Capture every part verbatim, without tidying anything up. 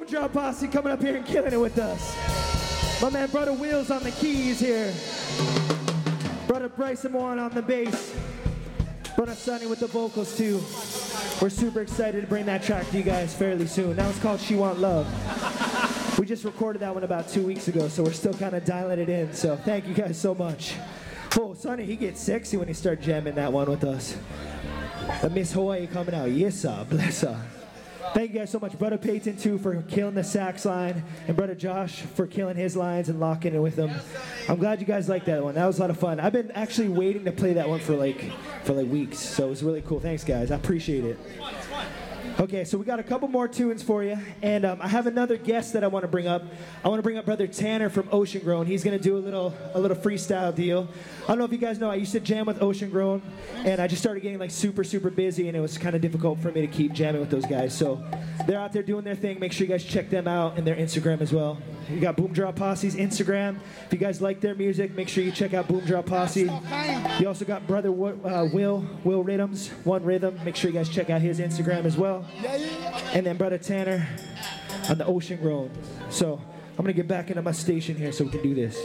Boom Drop Posse coming up here and killing it with us. My man, Brother Wheels on the keys here. Brother Bryson Moore on the bass. Brother Sonny with the vocals too. We're super excited to bring that track to you guys fairly soon. That was called She Want Love. We just recorded that one about two weeks ago, so we're still kind of dialing it in. So thank you guys so much. Oh, Sonny, he gets sexy when he starts jamming that one with us. The Miss Hawaii coming out. Yes, sir. Bless her. Thank you guys so much. Brother Peyton, too, for killing the sax line. And Brother Josh for killing his lines and locking it with them. I'm glad you guys liked that one. That was a lot of fun. I've been actually waiting to play that one for like, for like weeks. So it was really cool. Thanks, guys. I appreciate it. Okay, so we got a couple more tunes for you, and um, I have another guest that I want to bring up. I want to bring up Brother Tanner from Ocean Grown. He's going to do a little a little freestyle deal. I don't know if you guys know, I used to jam with Ocean Grown, and I just started getting like super, super busy, and it was kind of difficult for me to keep jamming with those guys. So they're out there doing their thing. Make sure you guys check them out and their Instagram as well. You got Boom Drop Posse's Instagram. If you guys like their music, make sure you check out Boom Drop Posse. You also got Brother uh, Will, Will Rhythms, One Rhythm. Make sure you guys check out his Instagram as well. And then Brother Tanner on the Ocean Grown. So I'm going to get back into my station here so we can do this.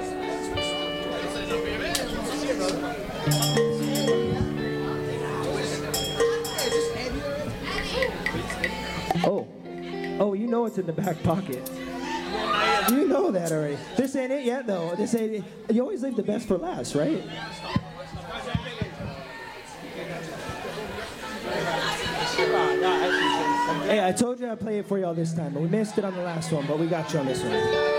Oh, oh, you know it's in the back pocket. You know that already. This ain't it yet, though. This ain't it. You always leave the best for last, right? Hey, I told you I'd play it for y'all this time, but we missed it on the last one, but we got you on this one.